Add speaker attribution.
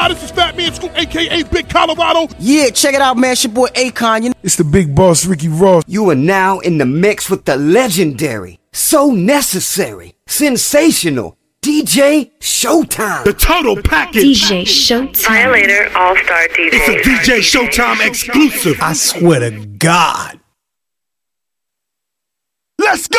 Speaker 1: y'all? This is Fat Man Scoop, a.k.a. Big Colorado.
Speaker 2: Yeah, check it out, man. It's your boy Akon.
Speaker 3: It's the big boss, Ricky Ross.
Speaker 4: You are now in the mix with the legendary, so necessary, sensational DJ Showtime.
Speaker 1: The total package.
Speaker 5: DJ Showtime.
Speaker 6: Violator All-Star DJ.
Speaker 1: It's a DJ Showtime exclusive.
Speaker 3: I swear to God.
Speaker 1: Let's go.